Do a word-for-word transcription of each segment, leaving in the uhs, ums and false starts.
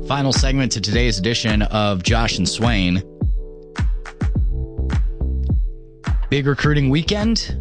Final segment to today's edition of Josh and Swain. Big recruiting weekend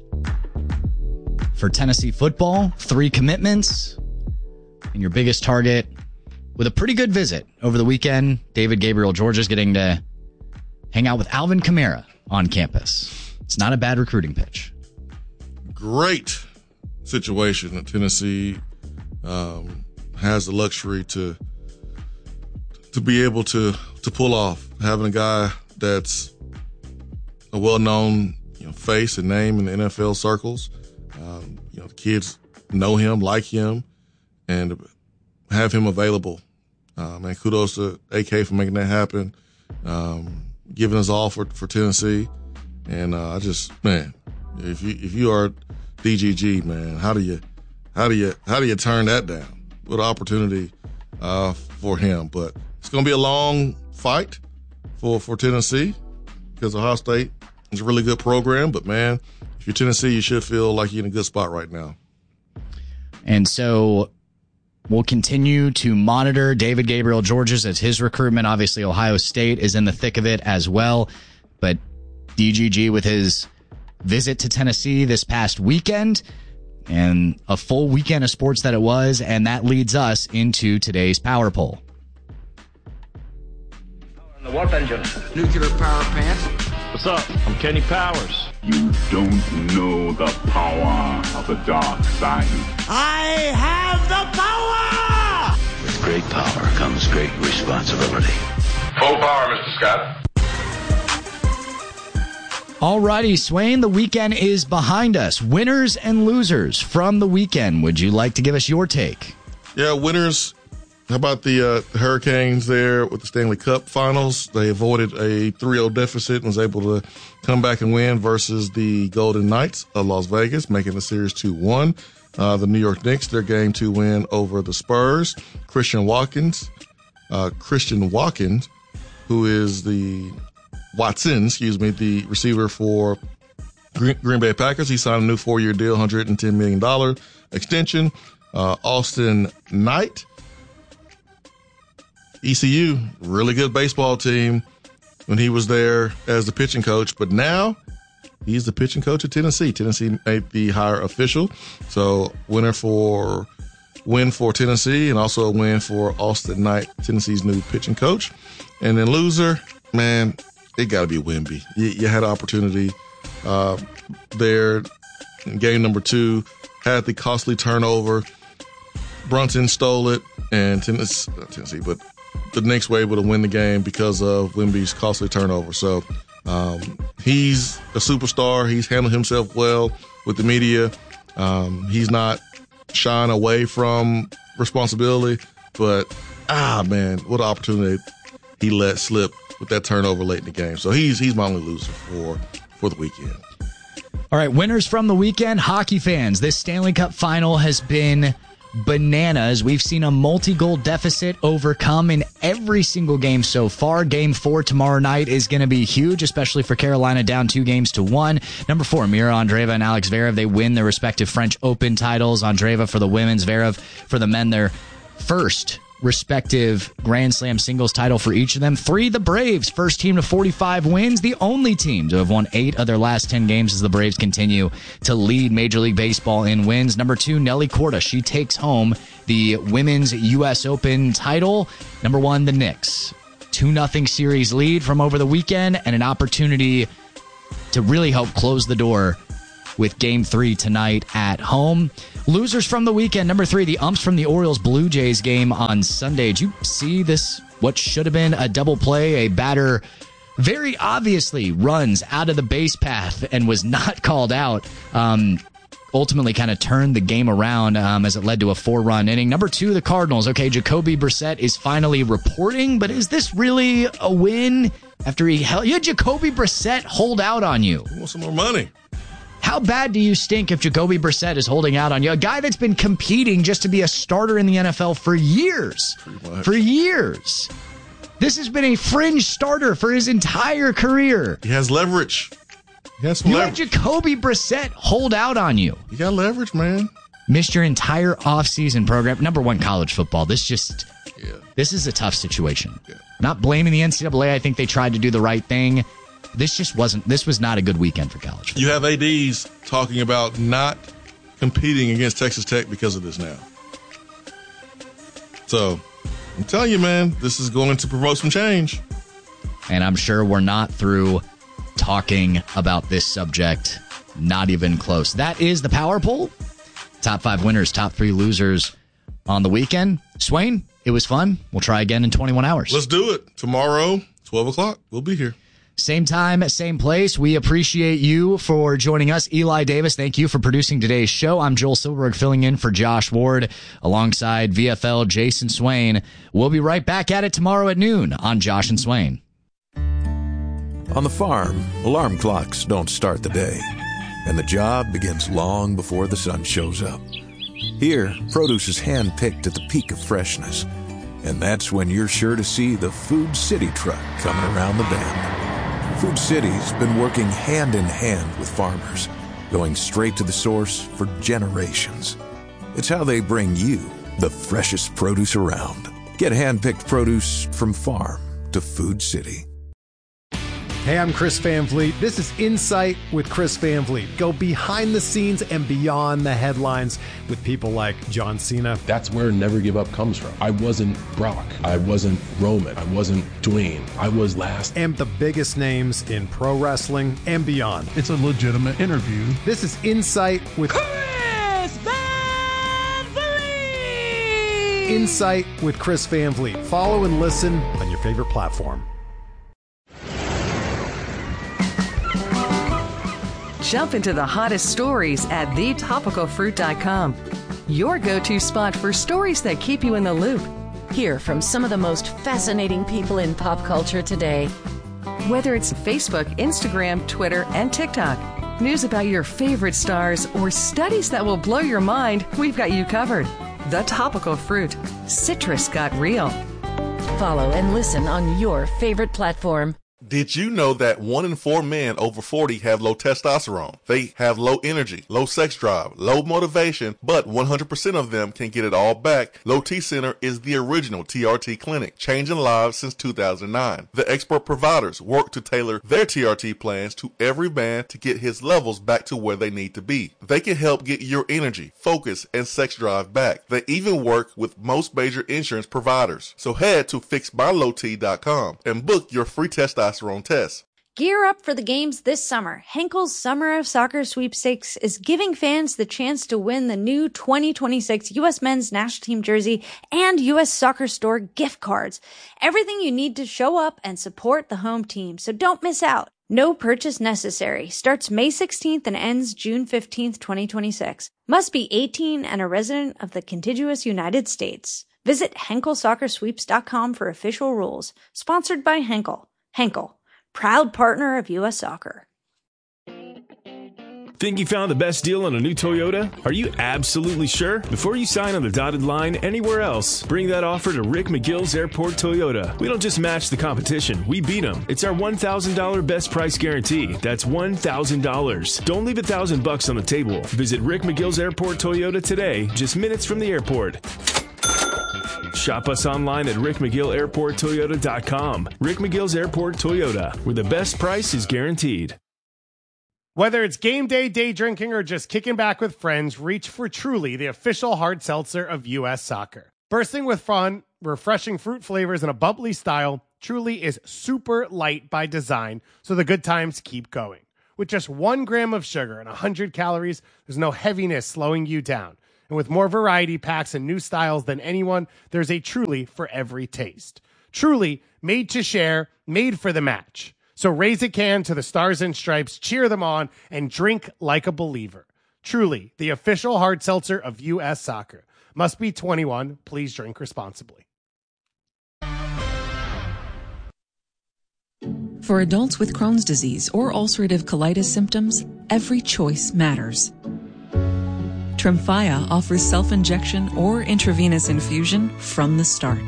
for Tennessee football. Three commitments. And your biggest target with a pretty good visit over the weekend. David Gabriel Georges getting to hang out with Alvin Kamara on campus. It's not a bad recruiting pitch. Great situation that Tennessee um, has the luxury to to be able to to pull off. Having a guy that's a well-known you know, face and name in the N F L circles. Um, you know, the kids know him, like him, and have him available. Um, and kudos to A K for making that happen, um, giving us all for, for Tennessee. And uh, I just, man, if you if you are D G G, man, how do you how do you how do you turn that down? What opportunity uh, for him? But it's going to be a long fight for for Tennessee because Ohio State is a really good program. But man, if you're Tennessee, you should feel like you're in a good spot right now. And so we'll continue to monitor David Gabriel Georges as his recruitment. Obviously, Ohio State is in the thick of it as well. But D G G with his visit to Tennessee this past weekend and a full weekend of sports that it was. And that leads us into today's Power Poll. The what engine? Nuclear power plant. What's up? I'm Kenny Powers. You don't know the power of the dark side. I have the power! With great power comes great responsibility. Full power, Mister Scott. Alrighty, Swain, the weekend is behind us. Winners and losers from the weekend. Would you like to give us your take? Yeah, winners. How about the, uh, the Hurricanes there with the Stanley Cup Finals? They avoided a three oh deficit and was able to come back and win versus the Golden Knights of Las Vegas, making the series two one. Uh, the New York Knicks, their game two win over the Spurs. Christian Watkins, uh, Christian Watkins, who is the Watson, excuse me, the receiver for Green, Green Bay Packers. He signed a new four-year deal, one hundred ten million dollars extension. Uh, Austin Knight, E C U, really good baseball team when he was there as the pitching coach, but now he's the pitching coach at Tennessee. Tennessee made the hire official. So winner for win for Tennessee and also a win for Austin Knight, Tennessee's new pitching coach. And then loser, man, it got to be Wemby. You, you had an opportunity uh, there in game number two, had the costly turnover. Brunson stole it, and Tennessee, not Tennessee, but the Knicks were able to win the game because of Wemby's costly turnover. So um, he's a superstar. He's handled himself well with the media. Um, he's not shying away from responsibility, but ah, man, what an opportunity he let slip with that turnover late in the game. So he's he's my only loser for for the weekend. All right, winners from the weekend, hockey fans. This Stanley Cup final has been bananas. We've seen a multi-goal deficit overcome in every single game so far. Game four tomorrow night is going to be huge, especially for Carolina down two games to one. Number four, Mira Andreeva and Alex Zverev, they win their respective French Open titles. Andreeva for the women's, Zverev for the men, their first respective Grand Slam singles title for each of them. Three, the Braves, first team to forty-five wins, the only team to have won eight of their last ten games as the Braves continue to lead Major League Baseball in wins. Number two, Nelly Corda, she takes home the women's U S Open title. Number one, the Knicks, two nothing series lead from over the weekend and an opportunity to really help close the door with game three tonight at home. Losers from the weekend. Number three, the umps from the Orioles Blue Jays game on Sunday. Did you see this? What should have been a double play? A batter very obviously runs out of the base path and was not called out. Um, ultimately kind of turned the game around um, as it led to a four-run inning. Number two, the Cardinals. Okay, Jacoby Brissett is finally reporting, but is this really a win after he held? You had Jacoby Brissett hold out on you. He wants some more money. How bad do you stink if Jacoby Brissett is holding out on you? A guy that's been competing just to be a starter in the N F L for years. For years. This has been a fringe starter for his entire career. He has leverage. He has some you leverage. had Jacoby Brissett hold out on you. You got leverage, man. Missed your entire offseason program. Number one, college football. This just, Yeah. This is a tough situation. Yeah. Not blaming the N C double A. I think they tried to do the right thing. This just wasn't, this was not a good weekend for college football. You have A Ds talking about not competing against Texas Tech because of this now. So, I'm telling you, man, this is going to promote some change. And I'm sure we're not through talking about this subject. Not even close. That is the Power Poll. Top five winners, top three losers on the weekend. Swain, it was fun. We'll try again in twenty-one hours. Let's do it. Tomorrow, twelve o'clock. We'll be here. Same time, same place. We appreciate you for joining us. Eli Davis, thank you for producing today's show. I'm Joel Silverberg filling in for Josh Ward alongside V F L Jason Swain. We'll be right back at it tomorrow at noon on Josh and Swain. On the farm, alarm clocks don't start the day, and the job begins long before the sun shows up. Here, produce is hand-picked at the peak of freshness, and that's when you're sure to see the Food City truck coming around the bend. Food City's been working hand in hand with farmers, going straight to the source for generations. It's how they bring you the freshest produce around. Get hand-picked produce from farm to Food City. Hey, I'm Chris Van Vliet. This is Insight with Chris Van Vliet. Go behind the scenes and beyond the headlines with people like John Cena. That's where Never Give Up comes from. I wasn't Brock. I wasn't Roman. I wasn't Dwayne. I was last. And the biggest names in pro wrestling and beyond. It's a legitimate interview. This is Insight with Chris Van Vliet! Insight with Chris Van Vliet. Follow and listen on your favorite platform. Jump into the hottest stories at the topical fruit dot com. Your go-to spot for stories that keep you in the loop. Hear from some of the most fascinating people in pop culture today. Whether it's Facebook, Instagram, Twitter, and TikTok, news about your favorite stars, or studies that will blow your mind, we've got you covered. The Topical Fruit. Citrus got real. Follow and listen on your favorite platform. Did you know that one in four men over forty have low testosterone? They have low energy, low sex drive, low motivation, but one hundred percent of them can get it all back. Low T Center is the original T R T clinic, changing lives since two thousand nine. The expert providers work to tailor their T R T plans to every man to get his levels back to where they need to be. They can help get your energy, focus, and sex drive back. They even work with most major insurance providers. So head to fix my low t dot com and book your free testosterone test. Gear up for the games this summer. Henkel's Summer of Soccer Sweepstakes is giving fans the chance to win the new twenty twenty-six U S Men's National Team jersey and U S Soccer Store gift cards. Everything you need to show up and support the home team, so don't miss out. No purchase necessary. Starts May sixteenth and ends June fifteenth, twenty twenty-six. Must be eighteen and a resident of the contiguous United States. Visit Henkel Soccer Sweeps dot com for official rules. Sponsored by Henkel. Henkel, proud partner of U S Soccer. Think you found the best deal on a new Toyota? Are you absolutely sure? Before you sign on the dotted line anywhere else, bring that offer to Rick McGill's Airport Toyota. We don't just match the competition, we beat them. It's our one thousand dollars best price guarantee. That's one thousand dollars. Don't leave a thousand bucks on the table. Visit Rick McGill's Airport Toyota today, just minutes from the airport. Shop us online at rick mcgill airport toyota dot com. Rick McGill's Airport Toyota, where the best price is guaranteed. Whether it's game day, day drinking, or just kicking back with friends, reach for Truly, the official hard seltzer of U S Soccer. Bursting with fun, refreshing fruit flavors, and a bubbly style, Truly is super light by design, so the good times keep going. With just one gram of sugar and one hundred calories, there's no heaviness slowing you down. And with more variety packs and new styles than anyone, there's a Truly for every taste. Truly, made to share, made for the match. So raise a can to the Stars and Stripes, cheer them on, and drink like a believer. Truly, the official hard seltzer of U S Soccer. Must be twenty-one. Please drink responsibly. For adults with Crohn's disease or ulcerative colitis symptoms, every choice matters. Tremfya offers self-injection or intravenous infusion from the start.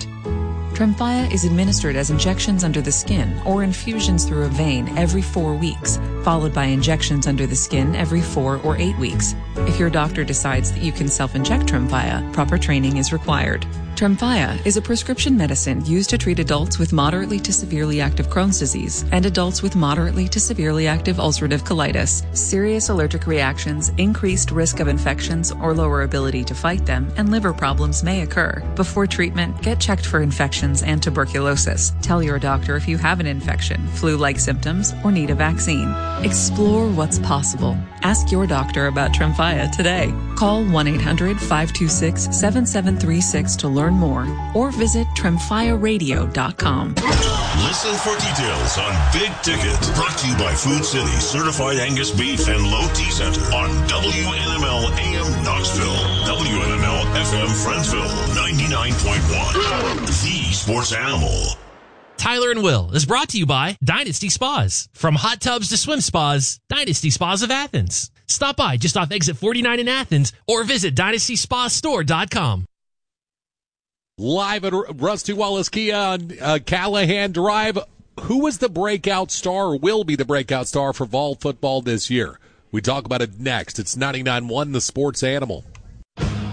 Tremfya is administered as injections under the skin or infusions through a vein every four weeks followed by injections under the skin every four or eight weeks. If your doctor decides that you can self-inject Tremfya, proper training is required. Tremfya is a prescription medicine used to treat adults with moderately to severely active Crohn's disease and adults with moderately to severely active ulcerative colitis. Serious allergic reactions, increased risk of infections or lower ability to fight them, and liver problems may occur. Before treatment, get checked for infections and tuberculosis. Tell your doctor if you have an infection, flu-like symptoms, or need a vaccine. Explore what's possible. Ask your doctor about Tremfya today. Call one eight hundred five two six seven seven three six to learn more, or visit tremfya radio dot com. Listen for details on Big Ticket. Brought to you by Food City Certified Angus Beef and Low T Center on W N M L A M Knoxville, W N M L F M Friendsville, ninety-nine point one. The Sports Animal. Tyler and Will is brought to you by Dynasty Spas. From hot tubs to swim spas, Dynasty Spas of Athens. Stop by just off exit forty-nine in Athens or visit dynasty spa store dot com. Live at Rusty Wallace Kia on uh, Callahan Drive. Who was the breakout star or will be the breakout star for Vol football this year? We talk about it next. It's ninety-nine point one, The Sports Animal.